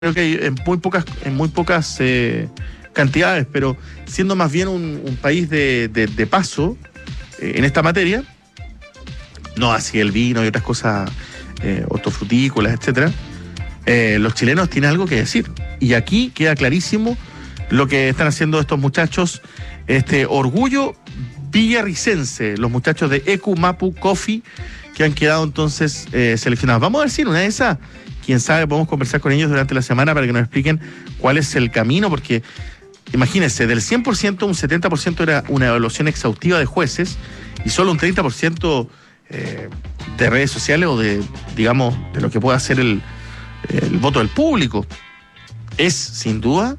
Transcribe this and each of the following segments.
creo que hay en muy pocas cantidades, pero siendo más bien un país de paso en esta materia, no así el vino y otras cosas hortofrutícolas, etcétera, los chilenos tienen algo que decir. Y aquí queda clarísimo lo que están haciendo estos muchachos, este orgullo villarricense, los muchachos de Ecu Mapu Coffee, que han quedado entonces seleccionados. Vamos a ver si en una de esas, quién sabe, podemos conversar con ellos durante la semana para que nos expliquen cuál es el camino, porque imagínense, del 100%, un 70% era una evaluación exhaustiva de jueces y solo un 30% de redes sociales o de, digamos, de lo que pueda ser el voto del público. Es sin duda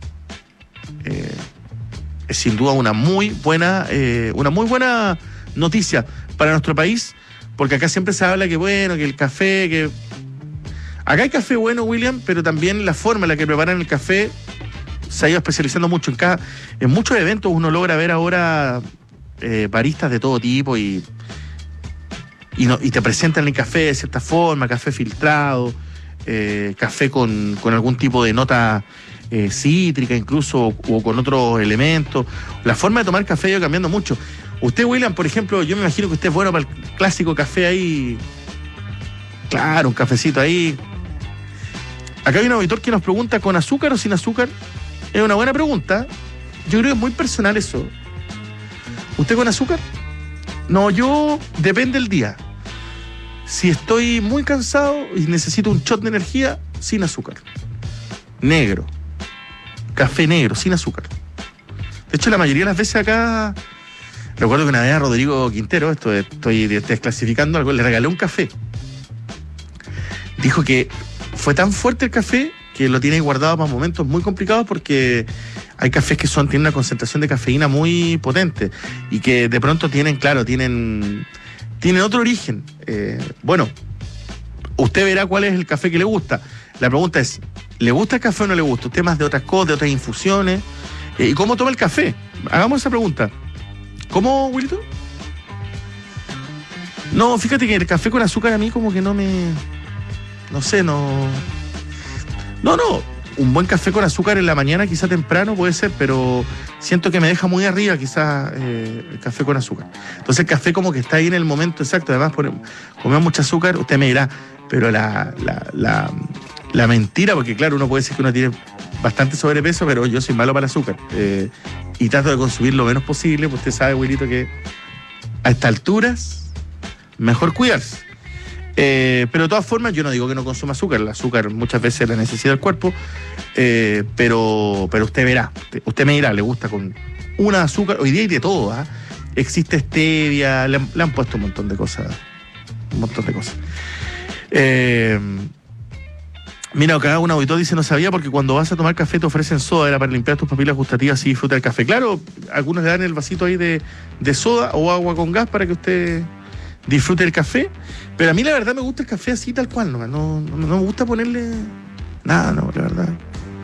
una muy buena noticia para nuestro país, porque acá siempre se habla que bueno, que el café, que acá hay café bueno, William, pero también la forma en la que preparan el café se ha ido especializando mucho. En muchos eventos uno logra ver ahora baristas de todo tipo y te presentan el café de cierta forma, café filtrado, café con algún tipo de nota cítrica incluso, o con otros elementos. La forma de tomar café ha ido cambiando mucho. Usted, William, por ejemplo, yo me imagino que usted es bueno para el clásico café ahí. Claro, un cafecito ahí. Acá hay un auditor que nos pregunta, ¿con azúcar o sin azúcar? Es una buena pregunta. Yo creo que es muy personal eso. ¿Usted con azúcar? No, yo depende del día. Si estoy muy cansado y necesito un shot de energía, sin azúcar. Negro. Café negro, sin azúcar. De hecho, la mayoría de las veces acá, recuerdo que una vez a Rodrigo Quintero, estoy desclasificando algo, le regalé un café. Dijo que fue tan fuerte el café que lo tiene guardado para momentos muy complicados, porque hay cafés que tienen una concentración de cafeína muy potente y que de pronto tienen otro origen. Bueno, usted verá cuál es el café que le gusta. La pregunta es, ¿le gusta el café o no le gusta? ¿Usted más de otras cosas, de otras infusiones? ¿Y cómo toma el café? Hagamos esa pregunta. ¿Cómo, Wilton? No, fíjate que el café con azúcar a mí como que no me... No sé, no... No, un buen café con azúcar en la mañana, quizá temprano puede ser, pero siento que me deja muy arriba quizás el café con azúcar. Entonces el café como que está ahí en el momento exacto. Además, comer mucho azúcar, usted me dirá, pero la mentira, porque claro, uno puede decir que uno tiene bastante sobrepeso, pero yo soy malo para el azúcar. Y trato de consumir lo menos posible, pues usted sabe, Wilito, que a estas alturas mejor cuidarse. Pero de todas formas, yo no digo que no consuma azúcar. El azúcar muchas veces la necesita el cuerpo, pero usted verá, usted me dirá, le gusta con una azúcar. Hoy día hay de todo, ¿eh? Existe stevia, le han puesto un montón de cosas. Mira, acá un auditor dice, no sabía, porque cuando vas a tomar café te ofrecen soda, era para limpiar tus papilas gustativas y disfrutar el café. Claro, algunos le dan el vasito ahí de soda o agua con gas para que usted disfrute el café, pero a mí la verdad me gusta el café así tal cual, no me gusta ponerle nada, no, la verdad.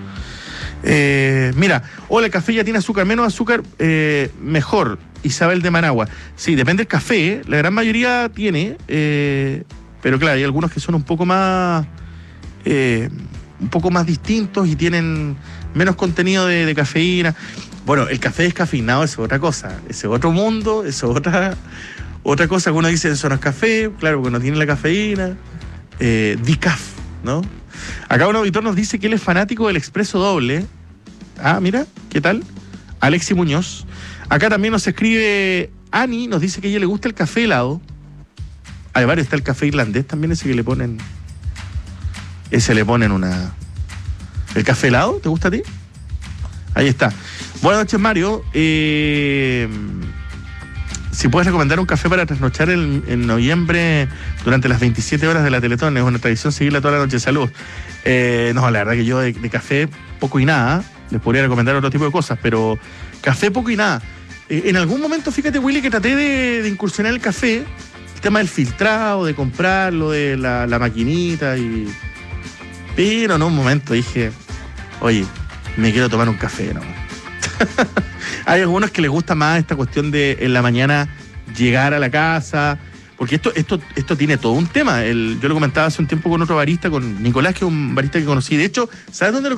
Mira, hola, el café ya tiene azúcar, menos azúcar, mejor. Isabel de Managua. Sí, depende del café, la gran mayoría tiene, pero claro, hay algunos que son un poco más distintos y tienen menos contenido de cafeína. Bueno, el café descafeinado es otra cosa, es otro mundo, es otra cosa que uno dice, eso no es café, claro, porque no tiene la cafeína. Decaf, ¿no? Acá un auditor nos dice que él es fanático del expreso doble. Ah, mira, ¿qué tal? Alexi Muñoz. Acá también nos escribe Ani, nos dice que a ella le gusta el café helado. Hay varios, está el café irlandés también, ese le ponen ¿El café helado? ¿Te gusta a ti? Ahí está. Buenas noches, Mario. Si puedes recomendar un café para trasnochar en noviembre durante las 27 horas de la Teletón, es una tradición seguirla toda la noche. Salud. No, la verdad que yo de café poco y nada. Les podría recomendar otro tipo de cosas, pero café poco y nada. En algún momento, fíjate, Willy, que traté de incursionar el café, el tema del filtrado, de comprarlo, de la maquinita, pero en un momento dije, oye, me quiero tomar un café, ¿no? Hay algunos que les gusta más esta cuestión de en la mañana llegar a la casa, Porque esto tiene todo un tema. Yo lo comentaba hace un tiempo con otro barista, con Nicolás, que es un barista que conocí. De hecho, ¿sabes dónde lo